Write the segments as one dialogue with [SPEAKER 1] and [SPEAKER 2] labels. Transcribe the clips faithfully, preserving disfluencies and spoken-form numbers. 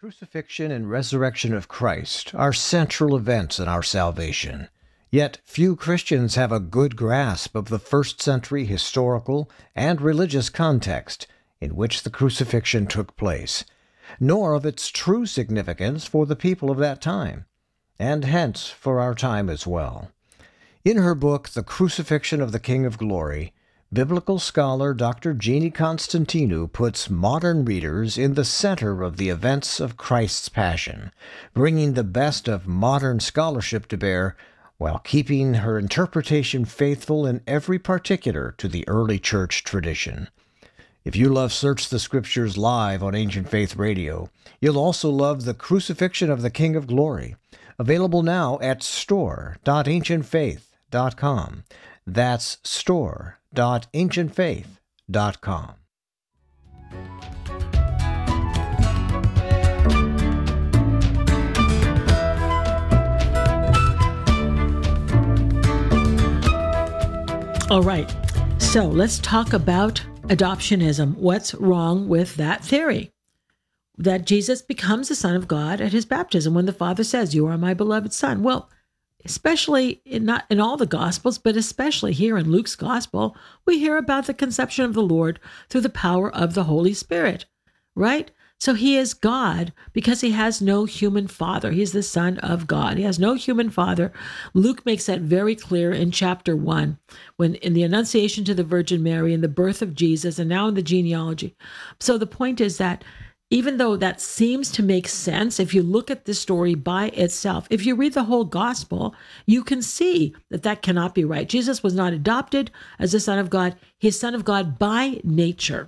[SPEAKER 1] Crucifixion and resurrection of Christ are central events in our salvation. Yet few Christians have a good grasp of the first century historical and religious context in which the crucifixion took place, nor of its true significance for the people of that time, and hence for our time as well. In her book, The Crucifixion of the King of Glory, biblical scholar Doctor Jeannie Constantinou puts modern readers in the center of the events of Christ's Passion, bringing the best of modern scholarship to bear while keeping her interpretation faithful in every particular to the early church tradition. If you love Search the Scriptures live on Ancient Faith Radio, you'll also love The Crucifixion of the King of Glory, available now at store dot ancient faith dot com. That's store dot ancient faith dot com.
[SPEAKER 2] All right, so let's talk about adoptionism. What's wrong with that theory? That Jesus becomes the Son of God at his baptism when the Father says, "You are my beloved Son." Well, especially in not in all the Gospels, but especially here in Luke's Gospel, we hear about the conception of the Lord through the power of the Holy Spirit, right? So he is God because he has no human father. He's the Son of God. He has no human father. Luke makes that very clear in chapter one, when in the Annunciation to the Virgin Mary and the birth of Jesus, and now in the genealogy. So the point is that even though that seems to make sense, if you look at the story by itself, if you read the whole gospel, you can see that that cannot be right. Jesus was not adopted as the Son of God. He's Son of God by nature.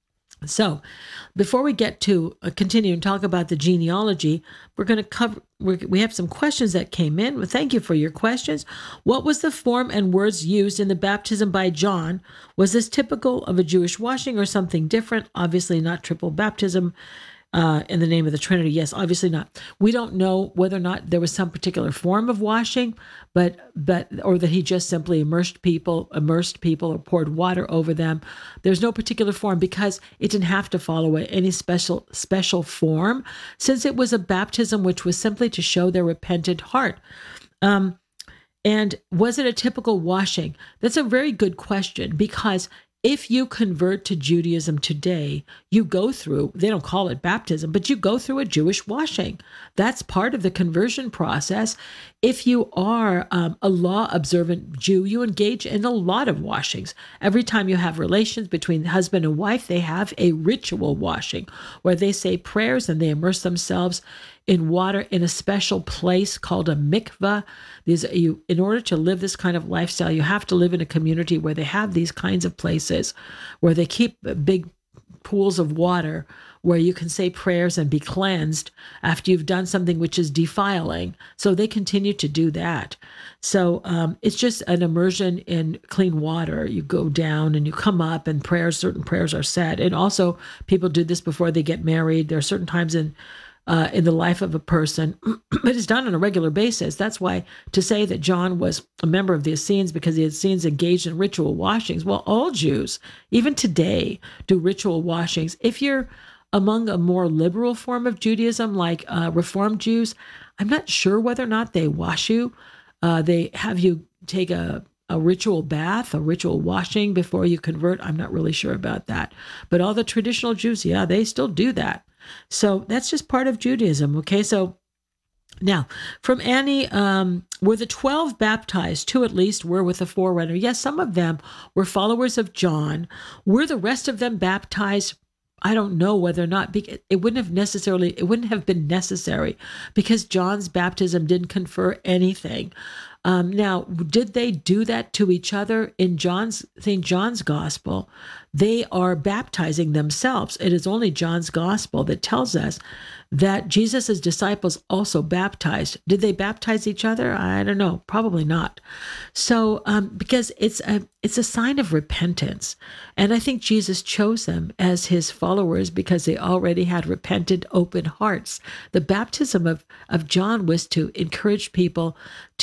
[SPEAKER 2] So before we get to uh, continue and talk about the genealogy, we're going to cover, we're, we have some questions that came in. Well, thank you for your questions. What was the form and words used in the baptism by John? Was this typical of a Jewish washing or something different? Obviously not triple baptism uh, in the name of the Trinity. Yes, obviously not. We don't know whether or not there was some particular form of washing, but but or that he just simply immersed people, immersed people or poured water over them. There's no particular form because it didn't have to follow any special special form, since it was a baptism which was simply to show their repentant heart. Um, and was it a typical washing? That's a very good question, because if you convert to Judaism today, you go through, they don't call it baptism, but you go through a Jewish washing. That's part of the conversion process. If you are um, a law-observant Jew, you engage in a lot of washings. Every time you have relations between husband and wife, they have a ritual washing where they say prayers and they immerse themselves in water in a special place called a mikveh. These, you, in order to live this kind of lifestyle, you have to live in a community where they have these kinds of places where they keep big pools of water where you can say prayers and be cleansed after you've done something which is defiling. So they continue to do that. So um, it's just an immersion in clean water. You go down and you come up and prayers, certain prayers are said. And also people do this before they get married. There are certain times in Uh, in the life of a person, but it's done on a regular basis. That's why to say that John was a member of the Essenes because the Essenes engaged in ritual washings, well, all Jews, even today, do ritual washings. If you're among a more liberal form of Judaism, like uh, Reformed Jews, I'm not sure whether or not they wash you. Uh, they have you take a a ritual bath, a ritual washing before you convert. I'm not really sure about that. But all the traditional Jews, yeah, they still do that. So that's just part of Judaism, okay? So now, from Annie, um, were the twelve baptized? Two at least were with the forerunner. Yes, some of them were followers of John. Were the rest of them baptized? I don't know whether or not. It wouldn't have necessarily, it wouldn't have been necessary because John's baptism didn't confer anything. Um, now, did they do that to each other in John's, Saint John's Gospel? They are baptizing themselves. It is only John's Gospel that tells us that Jesus' disciples also baptized. Did they baptize each other? I don't know. Probably not. So, um, because it's a it's a sign of repentance, and I think Jesus chose them as his followers because they already had repentant, open hearts. The baptism of of John was to encourage people to to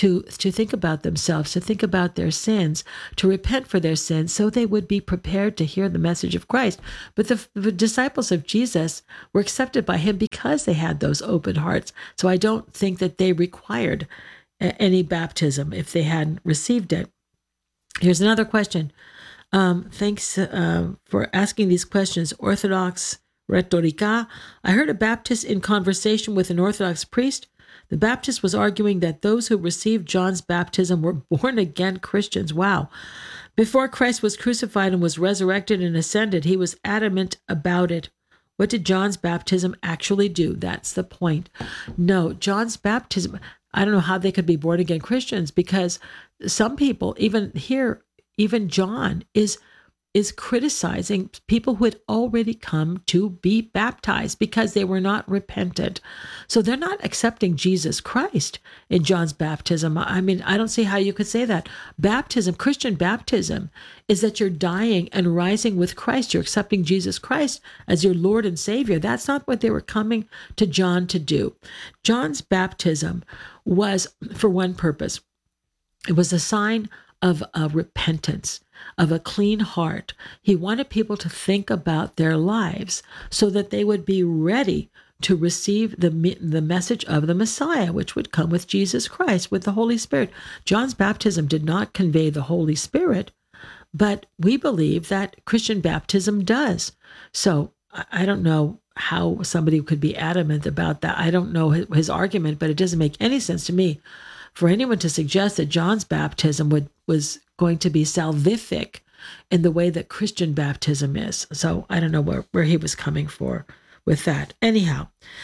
[SPEAKER 2] to think about themselves, to think about their sins, to repent for their sins, so they would be prepared to hear the message of Christ. But the, the disciples of Jesus were accepted by him because they had those open hearts. So I don't think that they required any baptism if they hadn't received it. Here's another question. Um, thanks uh, for asking these questions. Orthodox Rhetorica. I heard a Baptist in conversation with an Orthodox priest. The Baptist was arguing that those who received John's baptism were born-again Christians. Wow. Before Christ was crucified and was resurrected and ascended, he was adamant about it. What did John's baptism actually do? That's the point. No, John's baptism, I don't know how they could be born-again Christians, because some people, even here, even John is is criticizing people who had already come to be baptized because they were not repentant. So they're not accepting Jesus Christ in John's baptism. I mean, I don't see how you could say that. Baptism, Christian baptism, is that you're dying and rising with Christ. You're accepting Jesus Christ as your Lord and Savior. That's not what they were coming to John to do. John's baptism was for one purpose. It was a sign of a repentance, of a clean heart. He wanted people to think about their lives so that they would be ready to receive the, the message of the Messiah, which would come with Jesus Christ, with the Holy Spirit. John's baptism did not convey the Holy Spirit, but we believe that Christian baptism does. So I don't know how somebody could be adamant about that. I don't know his, his argument, but it doesn't make any sense to me for anyone to suggest that John's baptism would was going to be salvific in the way that Christian baptism is. So I don't know where, where he was coming for with that. Anyhow,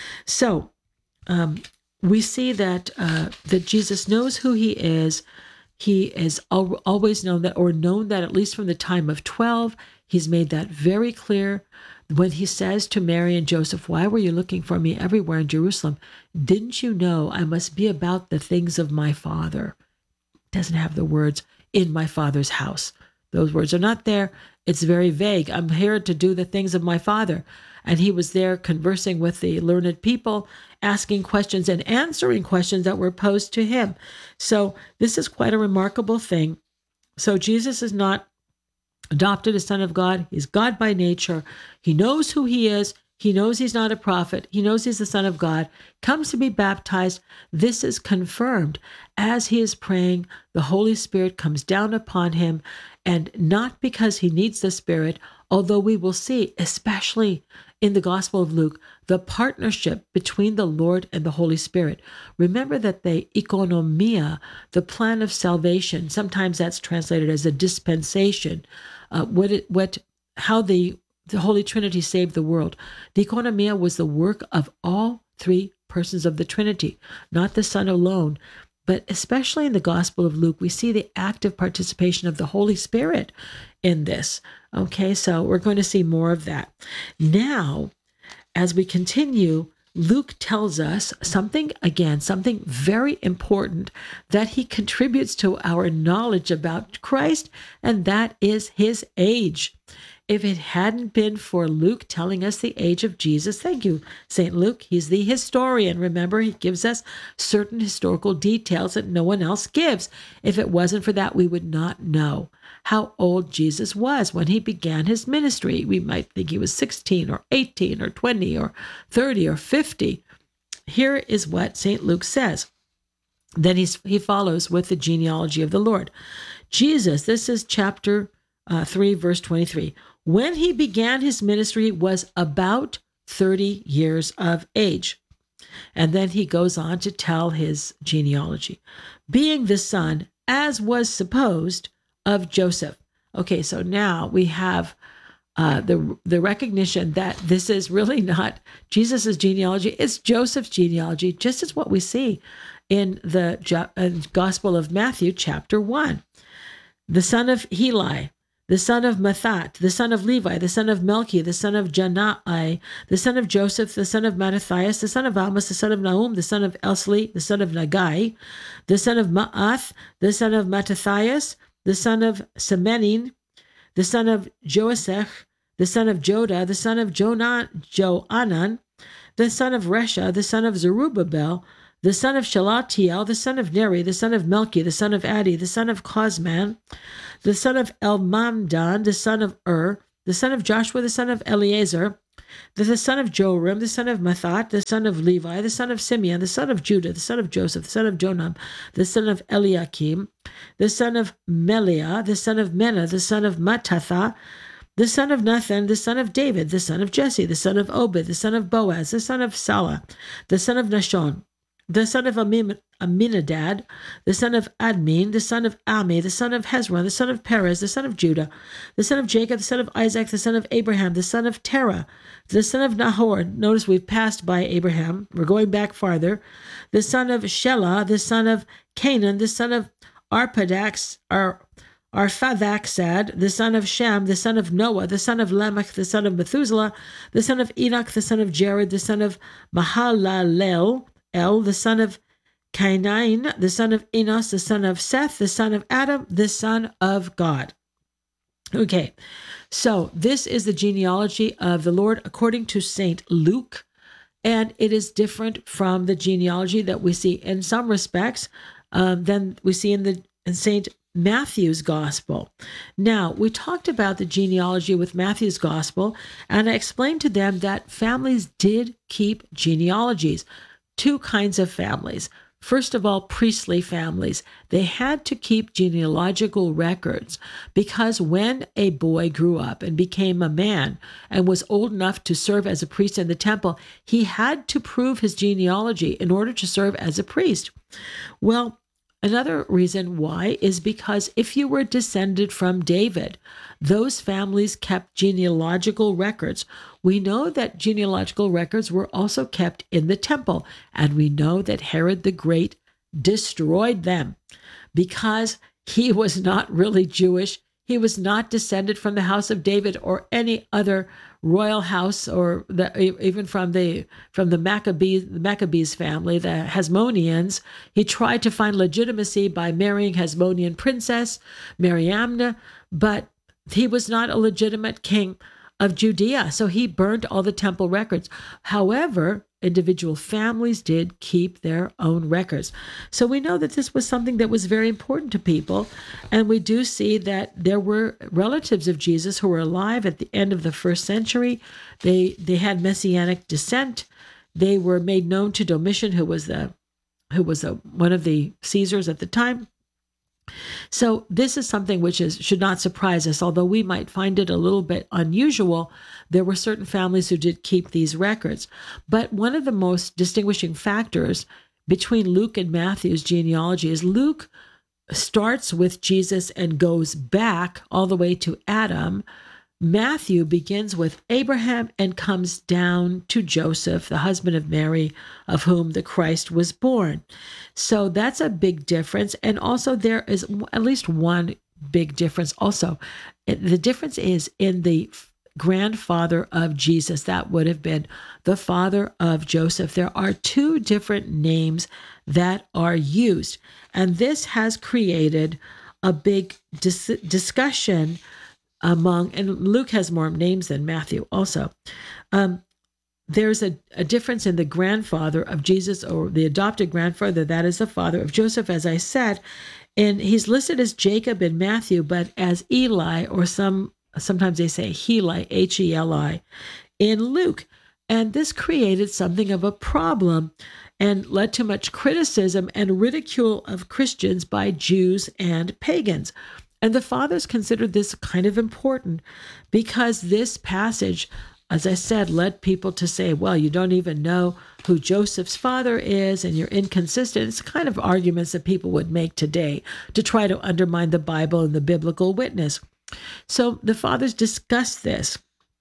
[SPEAKER 2] so um, we see that uh, that Jesus knows who he is. He is al- always known that, or known that at least from the time of twelve. He's made that very clear. When he says to Mary and Joseph, "Why were you looking for me everywhere in Jerusalem? Didn't you know I must be about the things of my Father?" Doesn't have the words "in my Father's house." Those words are not there. It's very vague. I'm here to do the things of my Father. And he was there conversing with the learned people, asking questions and answering questions that were posed to him. So this is quite a remarkable thing. So Jesus is not adopted as Son of God. He's God by nature. He knows who he is. He knows he's not a prophet. He knows he's the Son of God, comes to be baptized. This is confirmed. As he is praying, the Holy Spirit comes down upon him, and not because he needs the Spirit, although we will see, especially in the Gospel of Luke, the partnership between the Lord and the Holy Spirit. Remember that the economia, the plan of salvation, sometimes that's translated as a dispensation, uh, what it, what, how the The Holy Trinity saved the world. The economia was the work of all three persons of the Trinity, not the Son alone. But especially in the Gospel of Luke, we see the active participation of the Holy Spirit in this. Okay, so we're going to see more of that. Now, as we continue, Luke tells us something, again, something very important that he contributes to our knowledge about Christ, and that is his age. If it hadn't been for Luke telling us the age of Jesus, thank you, Saint Luke. He's the historian. Remember, he gives us certain historical details that no one else gives. If it wasn't for that, we would not know how old Jesus was when he began his ministry. We might think he was sixteen or eighteen or twenty or thirty or fifty. Here is what Saint Luke says. Then he's, he follows with the genealogy of the Lord. Jesus, this is chapter uh, three, verse twenty-three. When he began his ministry was about thirty years of age. And then he goes on to tell his genealogy. Being the son, as was supposed, of Joseph. Okay, so now we have uh, the, the recognition that this is really not Jesus' genealogy. It's Joseph's genealogy, just as what we see in the uh, Gospel of Matthew, chapter one. The son of Heli, the son of Mathat, the son of Levi, the son of Melchi, the son of Janai, the son of Joseph, the son of Mattathias, the son of Amos, the son of Nahum, the son of Esli, the son of Nagai, the son of Ma'ath, the son of Mattathias, the son of Semenin, the son of Joasech, the son of Joda, the son of Jonan, Joanan, the son of Resha, the son of Zerubbabel, the son of Shalatiel, the son of Neri, the son of Melchi, the son of Addi, the son of Cosman, the son of Elmamdan, the son of Ur, the son of Joshua, the son of Eleazar, the, the son of Joram, the son of Mathat, the son of Levi, the son of Simeon, the son of Judah, the son of Joseph, the son of Jonam, the son of Eliakim, the son of Meliah, the son of Menah, the son of Mattatha, the son of Nathan, the son of David, the son of Jesse, the son of Obed, the son of Boaz, the son of Salah, the son of Nashon, the son of Amim, Aminadab, the son of Admin, the son of Ami, the son of Hezron, the son of Perez, the son of Judah, the son of Jacob, the son of Isaac, the son of Abraham, the son of Terah, the son of Nahor. Notice we've passed by Abraham. We're going back farther. The son of Shelah, the son of Canaan, the son of Arpadax, Ar, Arphaxad, the son of Shem, the son of Noah, the son of Lamech, the son of Methuselah, the son of Enoch, the son of Jared, the son of Mahalalel, El, the son of Cainain, the son of Enos, the son of Seth, the son of Adam, the son of God. Okay, so this is the genealogy of the Lord according to Saint Luke, and it is different from the genealogy that we see in some respects um, than we see in the in Saint Matthew's gospel. Now, we talked about the genealogy with Matthew's gospel, and I explained to them that families did keep genealogies. Two kinds of families. First of all, priestly families. They had to keep genealogical records because when a boy grew up and became a man and was old enough to serve as a priest in the temple, he had to prove his genealogy in order to serve as a priest. Well, another reason why is because if you were descended from David, those families kept genealogical records. We know that genealogical records were also kept in the temple, and we know that Herod the Great destroyed them because he was not really Jewish. He was not descended from the house of David or any other royal house, or the, even from the from the Maccabees, the Maccabees family, the Hasmoneans. He tried to find legitimacy by marrying Hasmonean princess Mariamna, but he was not a legitimate king of Judea, so he burned all the temple records. However, individual families did keep their own records. So we know that this was something that was very important to people, and we do see that there were relatives of Jesus who were alive at the end of the first century. They they had messianic descent. They were made known to Domitian, who was the who was a, one of the Caesars at the time. So this is something which is should not surprise us, although we might find it a little bit unusual. There were certain families who did keep these records. But one of the most distinguishing factors between Luke and Matthew's genealogy is Luke starts with Jesus and goes back all the way to Adam. Matthew begins with Abraham and comes down to Joseph, the husband of Mary, of whom the Christ was born. So that's a big difference. And also there is at least one big difference also. The difference is in the grandfather of Jesus. That would have been the father of Joseph. There are two different names that are used. And this has created a big dis- discussion among, and Luke has more names than Matthew also. Um, there's a, a difference in the grandfather of Jesus, or the adopted grandfather, that is the father of Joseph, as I said. And he's listed as Jacob in Matthew, but as Eli, or some sometimes they say Heli, H E L I, in Luke. And this created something of a problem and led to much criticism and ridicule of Christians by Jews and pagans. And the fathers considered this kind of important because this passage, as I said, led people to say, well, you don't even know who Joseph's father is and you're inconsistent. It's kind of arguments that people would make today to try to undermine the Bible and the biblical witness. So the fathers discussed this.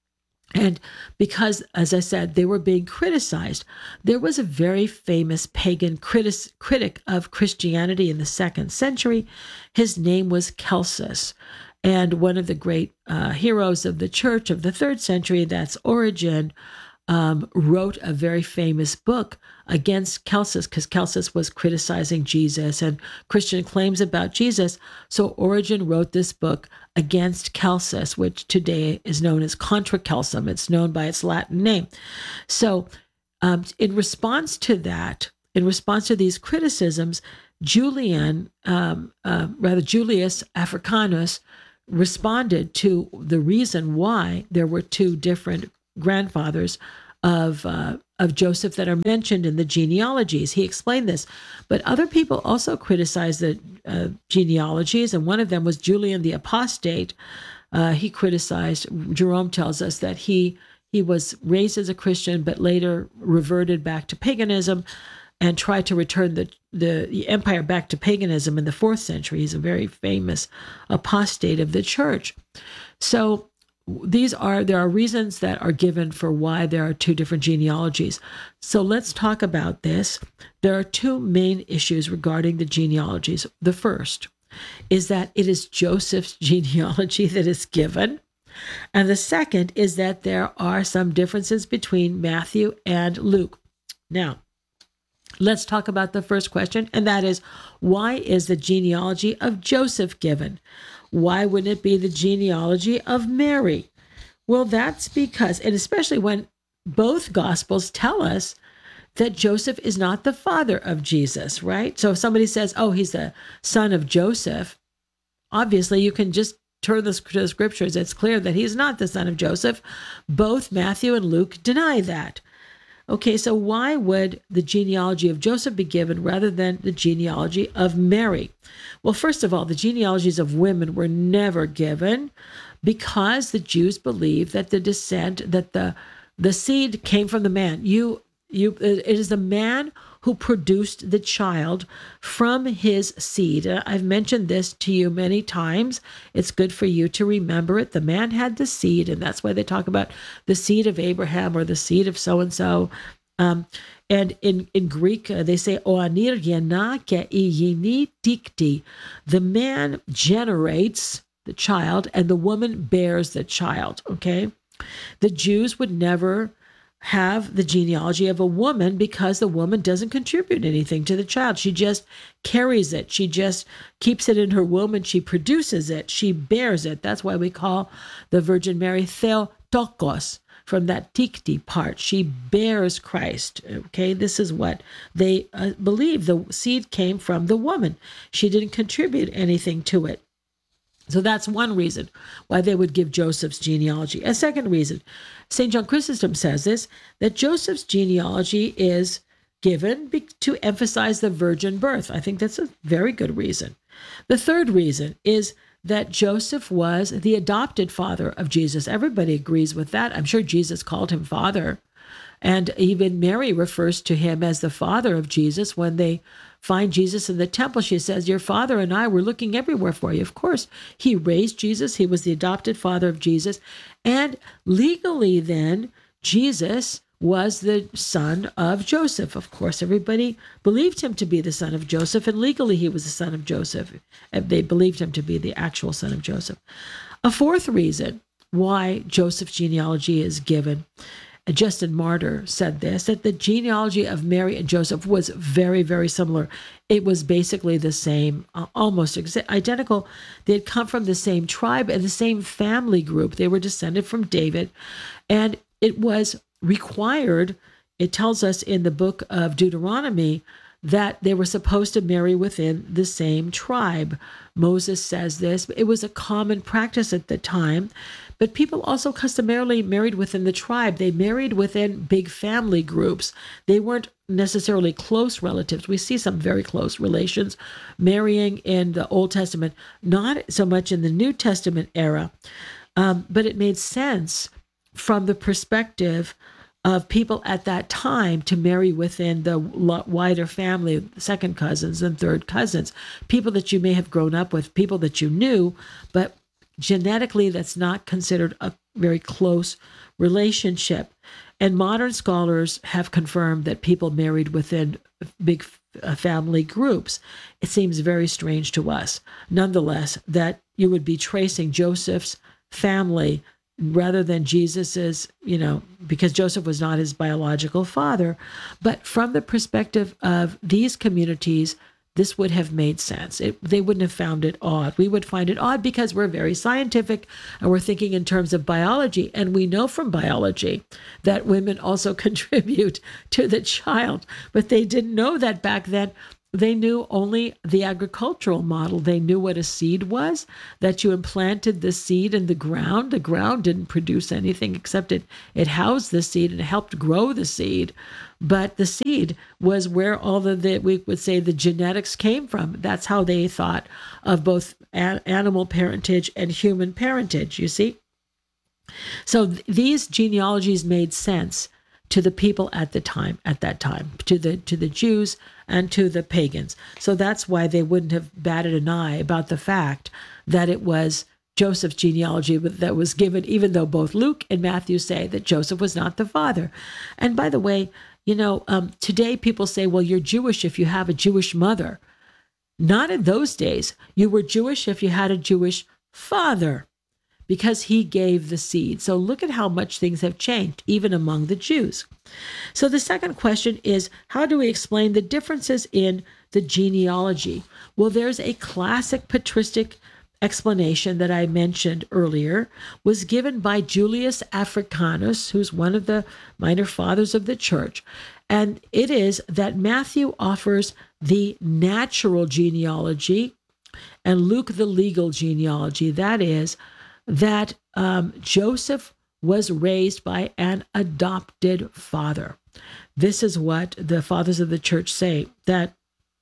[SPEAKER 2] And because, as I said, they were being criticized, there was a very famous pagan critic, critic of Christianity in the second century. His name was Celsus. And one of the great uh, heroes of the church of the third century, that's Origen, um, wrote a very famous book against Celsus, because Celsus was criticizing Jesus and Christian claims about Jesus. So Origen wrote this book against Celsus, which today is known as Contra Celsum. It's known by its Latin name. So um, in response to that, in response to these criticisms, Julian, um, uh, rather Julius Africanus, responded to the reason why there were two different grandfathers of uh, of Joseph that are mentioned in the genealogies. He explained this, but other people also criticized the uh, genealogies, and one of them was Julian the Apostate. Uh, he criticized. Jerome tells us that he he was raised as a Christian, but later reverted back to paganism, and tried to return the, the, the empire back to paganism in the fourth century. He's a very famous apostate of the church. So these are, there are reasons that are given for why there are two different genealogies. So let's talk about this. There are two main issues regarding the genealogies. The first is that it is Joseph's genealogy that is given. And the second is that there are some differences between Matthew and Luke. Now, let's talk about the first question, and that is, why is the genealogy of Joseph given? Why wouldn't it be the genealogy of Mary? Well, that's because, and especially when both Gospels tell us that Joseph is not the father of Jesus, right? So if somebody says, oh, he's the son of Joseph, obviously you can just turn the, to the scriptures. It's clear that he's not the son of Joseph. Both Matthew and Luke deny that. Okay, so why would the genealogy of Joseph be given rather than the genealogy of Mary? Well, first of all, the genealogies of women were never given because the Jews believed that the descent, that the the seed came from the man. You, you, it is the man who produced the child from his seed. I've mentioned this to you many times. It's good for you to remember it. The man had the seed, and that's why they talk about the seed of Abraham or the seed of so-and-so. Um, and in, in Greek, uh, they say, Oanir yena ke iyini dikti. The man generates the child, and the woman bears the child, okay? The Jews would never have the genealogy of a woman because the woman doesn't contribute anything to the child. She just carries it. She just keeps it in her womb and she produces it. She bears it. That's why we call the Virgin Mary Theotokos, from that tikti part. She bears Christ. Okay, this is what they uh, believe. The seed came from the woman. She didn't contribute anything to it. So that's one reason why they would give Joseph's genealogy. A second reason, Saint John Chrysostom says this, that Joseph's genealogy is given be- to emphasize the virgin birth. I think that's a very good reason. The third reason is that Joseph was the adopted father of Jesus. Everybody agrees with that. I'm sure Jesus called him father. And even Mary refers to him as the father of Jesus. When they find Jesus in the temple, she says, your father and I were looking everywhere for you. Of course, he raised Jesus. He was the adopted father of Jesus. And legally then, Jesus was the son of Joseph. Of course, everybody believed him to be the son of Joseph, and legally he was the son of Joseph. They believed him to be the actual son of Joseph. A fourth reason why Joseph's genealogy is given, Justin Martyr said this, that the genealogy of Mary and Joseph was very, very similar. It was basically the same, uh, almost exa- identical. They had come from the same tribe and the same family group. They were descended from David. And it was required, it tells us in the book of Deuteronomy, that they were supposed to marry within the same tribe. Moses says this. It was a common practice at the time. But people also customarily married within the tribe. They married within big family groups. They weren't necessarily close relatives. We see some very close relations marrying in the Old Testament, not so much in the New Testament era. Um, but it made sense from the perspective of people at that time to marry within the wider family, second cousins and third cousins, people that you may have grown up with, people that you knew, but genetically, that's not considered a very close relationship. And modern scholars have confirmed that people married within big uh, family groups. It seems very strange to us, nonetheless, that you would be tracing Joseph's family rather than Jesus's, you know, because Joseph was not his biological father. But from the perspective of these communities, this would have made sense. It, they wouldn't have found it odd. We would find it odd because we're very scientific and we're thinking in terms of biology. And we know from biology that women also contribute to the child, but they didn't know that back then. They knew only the agricultural model. They knew what a seed was, that you implanted the seed in the ground. The ground didn't produce anything except it, it housed the seed and helped grow the seed. But the seed was where all the, the we would say the genetics came from. That's how they thought of both a- animal parentage and human parentage, you see? So th- these genealogies made sense to the people at the time, at that time, to the to the Jews and to the pagans. So that's why they wouldn't have batted an eye about the fact that it was Joseph's genealogy that was given, even though both Luke and Matthew say that Joseph was not the father. And by the way, you know, um, today people say, well, you're Jewish if you have a Jewish mother. Not in those days. You were Jewish if you had a Jewish father, because he gave the seed. So look at how much things have changed, even among the Jews. So the second question is, how do we explain the differences in the genealogy? Well, there's a classic patristic explanation that I mentioned earlier, was given by Julius Africanus, who's one of the minor fathers of the church. And it is that Matthew offers the natural genealogy and Luke the legal genealogy. That is, that um, Joseph was raised by an adopted father. This is what the fathers of the church say, that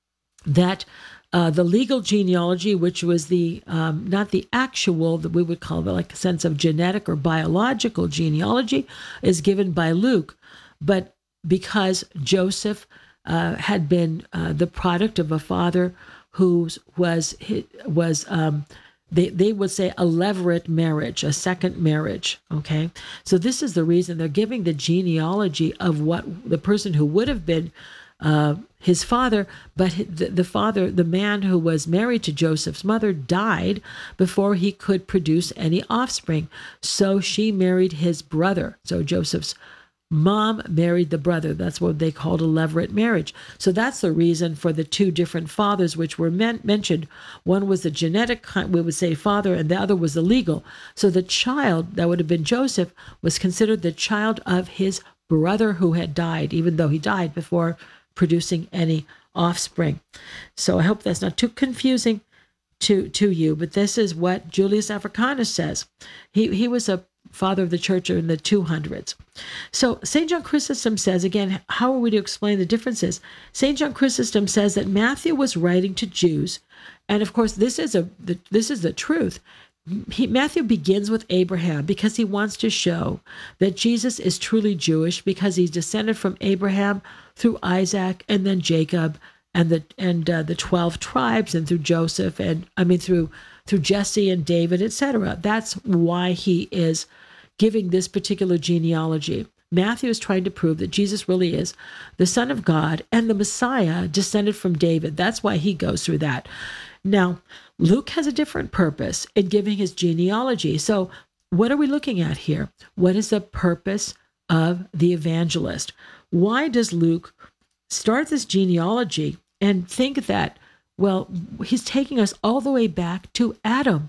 [SPEAKER 2] that uh, the legal genealogy, which was the um, not the actual, that we would call it like a sense of genetic or biological genealogy, is given by Luke, but because Joseph uh, had been uh, the product of a father who was was um, They they would say a levirate marriage, a second marriage, okay? So this is the reason they're giving the genealogy of what the person who would have been uh, his father, but the, the father, the man who was married to Joseph's mother, died before he could produce any offspring. So she married his brother. So Joseph's mom married the brother. That's what they called a levirate marriage. So that's the reason for the two different fathers which were men- mentioned. One was the genetic, we would say, father, and the other was the legal. So the child, that would have been Joseph, was considered the child of his brother who had died, even though he died before producing any offspring. So I hope that's not too confusing to, to you, but this is what Julius Africanus says. He, he was a father of the church in the two hundreds. So Saint John Chrysostom says, again, how are we to explain the differences? Saint John Chrysostom says that Matthew was writing to Jews, and of course this is a the, this is the truth. He, Matthew begins with Abraham because he wants to show that Jesus is truly Jewish because he's descended from Abraham through Isaac and then Jacob and the and uh, the twelve tribes, and through Joseph and I mean through through Jesse and David, et cetera. That's why he is giving this particular genealogy. Matthew is trying to prove that Jesus really is the Son of God and the Messiah descended from David. That's why he goes through that. Now, Luke has a different purpose in giving his genealogy. So what are we looking at here? What is the purpose of the evangelist? Why does Luke start this genealogy and think that, well, he's taking us all the way back to Adam?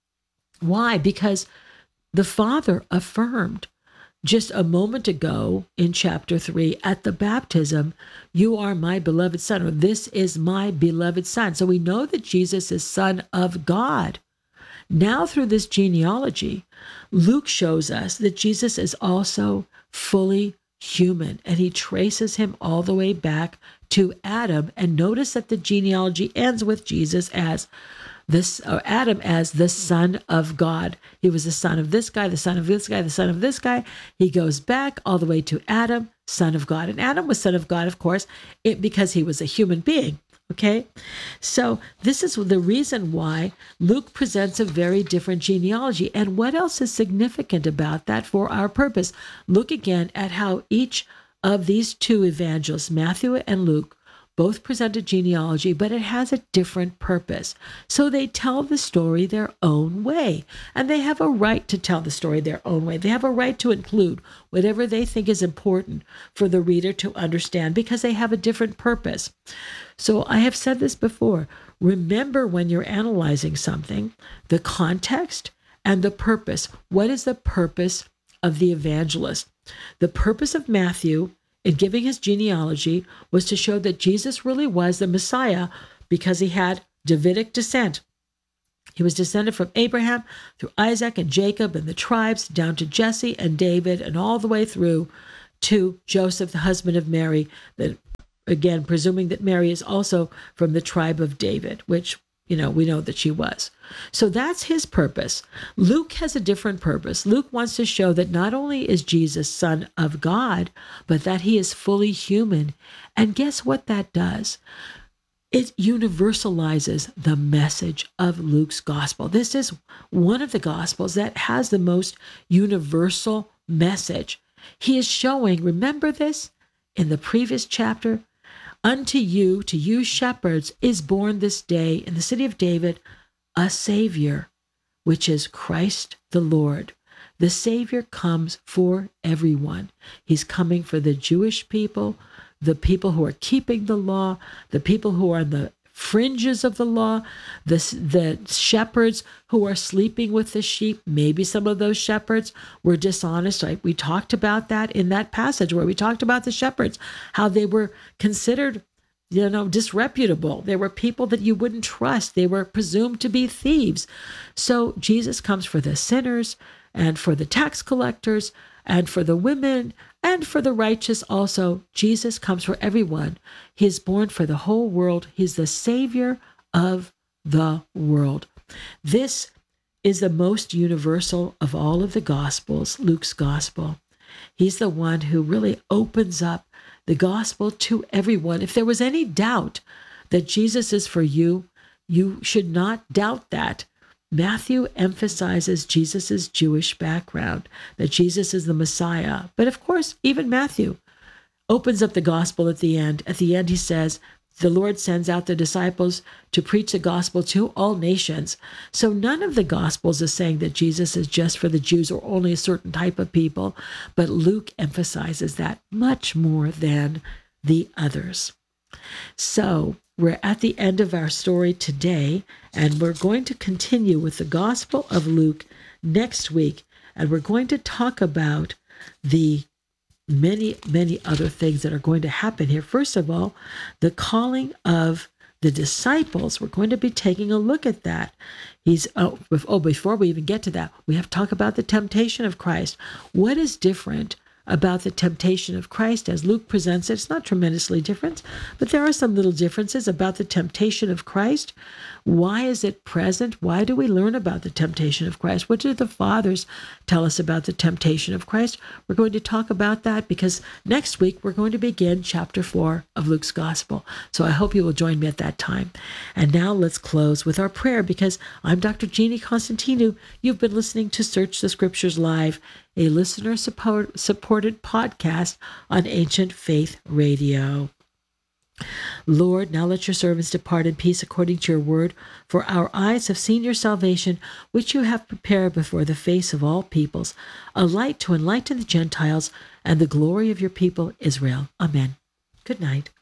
[SPEAKER 2] Why? Because the Father affirmed just a moment ago in chapter three at the baptism, you are my beloved Son, or this is my beloved Son. So we know that Jesus is Son of God. Now through this genealogy, Luke shows us that Jesus is also fully human, and he traces him all the way back to Adam. And notice that the genealogy ends with Jesus as this, or Adam as the Son of God. He was the son of this guy, the son of this guy, the son of this guy. He goes back all the way to Adam, Son of God. And Adam was Son of God, of course, it, because he was a human being. Okay, so this is the reason why Luke presents a very different genealogy. And what else is significant about that for our purpose? Look again at how each of these two evangelists, Matthew and Luke, Both present a genealogy, but it has a different purpose. So they tell the story their own way, and they have a right to tell the story their own way. They have a right to include whatever they think is important for the reader to understand because they have a different purpose. So I have said this before. Remember when you're analyzing something, the context and the purpose. What is the purpose of the evangelist? The purpose of Matthew in giving his genealogy was to show that Jesus really was the Messiah because he had Davidic descent. He was descended from Abraham through Isaac and Jacob and the tribes down to Jesse and David and all the way through to Joseph, the husband of Mary, that again, presuming that Mary is also from the tribe of David, which, you know, we know that she was. So that's his purpose. Luke has a different purpose. Luke wants to show that not only is Jesus Son of God, but that he is fully human. And guess what that does? It universalizes the message of Luke's gospel. This is one of the gospels that has the most universal message. He is showing, remember this in the previous chapter, unto you, to you shepherds, is born this day in the city of David a Savior, which is Christ the Lord. The Savior comes for everyone. He's coming for the Jewish people, the people who are keeping the law, the people who are on the fringes of the law, the, the shepherds who are sleeping with the sheep. Maybe some of those shepherds were dishonest. Right? We talked about that in that passage where we talked about the shepherds, how they were considered, you know, disreputable. They were people that you wouldn't trust. They were presumed to be thieves. So Jesus comes for the sinners and for the tax collectors and for the women and for the righteous also. Jesus comes for everyone. He is born for the whole world. He's the Savior of the world. This is the most universal of all of the Gospels, Luke's Gospel. He's the one who really opens up the gospel to everyone. If there was any doubt that Jesus is for you, you should not doubt that. Matthew emphasizes Jesus's Jewish background, that Jesus is the Messiah. But of course, even Matthew opens up the gospel at the end. At the end, he says, the Lord sends out the disciples to preach the gospel to all nations. So none of the gospels is saying that Jesus is just for the Jews or only a certain type of people, but Luke emphasizes that much more than the others. So we're at the end of our story today, and we're going to continue with the Gospel of Luke next week, and we're going to talk about the many, many other things that are going to happen here. First of all, the calling of the disciples. We're going to be taking a look at that. He's oh, oh before we even get to that, we have to talk about the temptation of Christ. What is different about the temptation of Christ as Luke presents it? It's not tremendously different, but there are some little differences about the temptation of Christ. Why is it present? Why do we learn about the temptation of Christ? What do the fathers tell us about the temptation of Christ? We're going to talk about that because next week we're going to begin chapter four of Luke's Gospel. So I hope you will join me at that time. And now let's close with our prayer because I'm Doctor Jeannie Constantinou. You've been listening to Search the Scriptures Live, a listener support, supported podcast on Ancient Faith Radio. Lord, now let your servants depart in peace according to your word, for our eyes have seen your salvation, which you have prepared before the face of all peoples, a light to enlighten the Gentiles and the glory of your people Israel. Amen. Good night.